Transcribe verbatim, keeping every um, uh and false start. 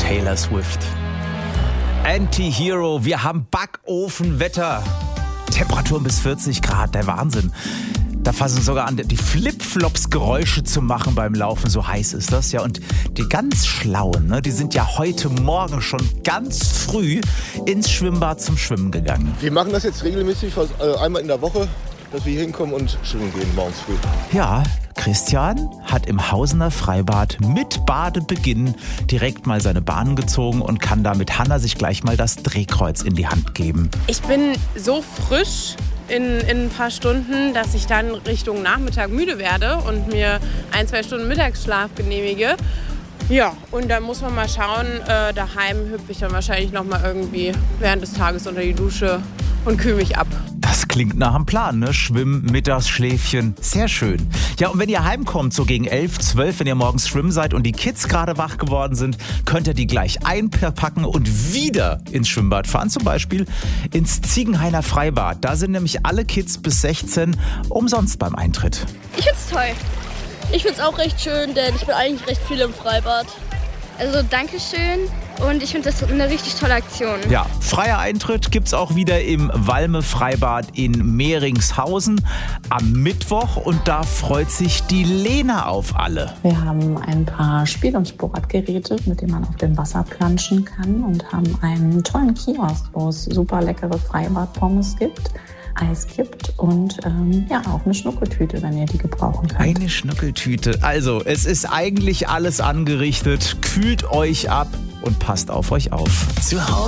Taylor Swift. Anti-Hero, wir haben Backofenwetter. Temperaturen bis vierzig Grad, der Wahnsinn. Da fassen sogar an, die Flipflops-Geräusche zu machen beim Laufen, so heiß ist das. Ja, und die ganz Schlauen, ne, die sind ja heute Morgen schon ganz früh ins Schwimmbad zum Schwimmen gegangen. Wir machen das jetzt regelmäßig, äh, einmal in der Woche, dass wir hier hinkommen und schwimmen gehen morgens früh. Ja, Christian hat im Hausener Freibad mit Badebeginn direkt mal seine Bahn gezogen und kann da mit Hanna sich gleich mal das Drehkreuz in die Hand geben. Ich bin so frisch in, in ein paar Stunden, dass ich dann Richtung Nachmittag müde werde und mir ein, zwei Stunden Mittagsschlaf genehmige. Ja, und dann muss man mal schauen, äh, daheim hüpfe ich dann wahrscheinlich noch mal irgendwie während des Tages unter die Dusche und kühle mich ab. Das klingt nach einem Plan, ne? Schwimmen, Mittagsschläfchen, sehr schön. Ja, und wenn ihr heimkommt, so gegen elf, zwölf, wenn ihr morgens schwimmen seid und die Kids gerade wach geworden sind, könnt ihr die gleich einpacken und wieder ins Schwimmbad fahren. Zum Beispiel ins Ziegenhainer Freibad. Da sind nämlich alle Kids bis sechzehn umsonst beim Eintritt. Ich find's toll. Ich find's auch recht schön, denn ich bin eigentlich recht viel im Freibad. Also Dankeschön und ich finde das eine richtig tolle Aktion. Ja, freier Eintritt gibt's auch wieder im Walme Freibad in Mehringshausen am Mittwoch und da freut sich die Lena auf alle. Wir haben ein paar Spiel- und Sportgeräte, mit denen man auf dem Wasser planschen kann und haben einen tollen Kiosk, wo es super leckere Freibad-Pommes gibt, Eis gibt und ähm, ja auch eine Schnuckeltüte, wenn ihr die gebrauchen könnt. Eine Schnuckeltüte. Also, es ist eigentlich alles angerichtet. Kühlt euch ab und passt auf euch auf. Zu Hause.